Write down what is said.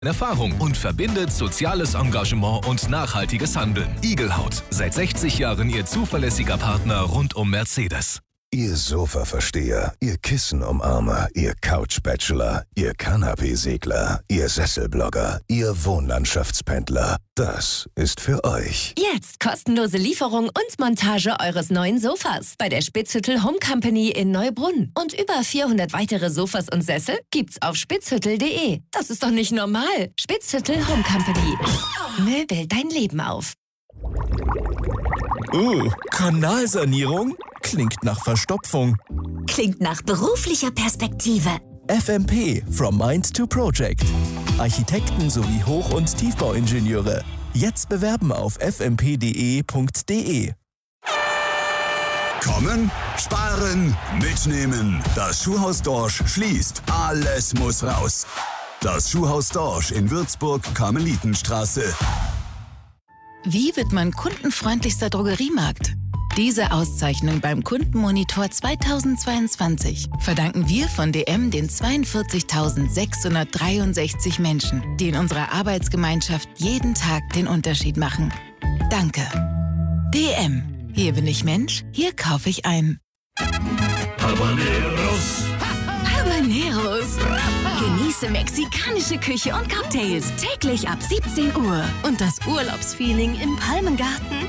Erfahrung und verbindet soziales Engagement und nachhaltiges Handeln. Igelhaut, seit 60 Jahren Ihr zuverlässiger Partner rund um Mercedes. Ihr Sofa-Versteher, Ihr Kissen-Umarmer, Ihr Couch-Bachelor, Ihr Kanapee-Segler, Ihr Sesselblogger, Ihr Wohnlandschaftspendler. Das ist für euch. Jetzt kostenlose Lieferung und Montage eures neuen Sofas bei der Spitzhüttel Home Company in Neubrunn. Und über 400 weitere Sofas und Sessel gibt's auf spitzhüttel.de. Das ist doch nicht normal. Spitzhüttel Home Company. Möbel dein Leben auf. Kanalsanierung? Klingt nach Verstopfung. Klingt nach beruflicher Perspektive. FMP, From Mind to Project. Architekten sowie Hoch- und Tiefbauingenieure. Jetzt bewerben auf fmp.de. Kommen, sparen, mitnehmen. Das Schuhhaus Dorsch schließt. Alles muss raus. Das Schuhhaus Dorsch in Würzburg-Karmelitenstraße. Wie wird man kundenfreundlichster Drogeriemarkt? Diese Auszeichnung beim Kundenmonitor 2022 verdanken wir von DM den 42.663 Menschen, die in unserer Arbeitsgemeinschaft jeden Tag den Unterschied machen. Danke. DM. Hier bin ich Mensch, hier kaufe ich ein. Habaneros. Habaneros. Genieße mexikanische Küche und Cocktails täglich ab 17 Uhr. Und das Urlaubsfeeling im Palmengarten